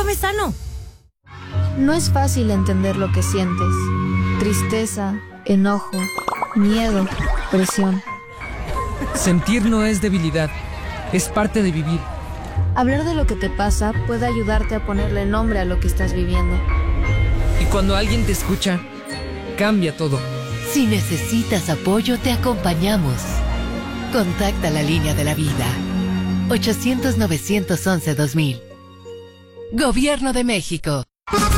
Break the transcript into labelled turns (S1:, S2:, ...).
S1: come sano.
S2: No es fácil entender lo que sientes. Tristeza, enojo, miedo, presión.
S3: Sentir no es debilidad, es parte de vivir.
S2: Hablar de lo que te pasa puede ayudarte a ponerle nombre a lo que estás viviendo.
S3: Y cuando alguien te escucha, cambia todo.
S4: Si necesitas apoyo, te acompañamos. Contacta la línea de la vida. 800-911-2000. Gobierno de México.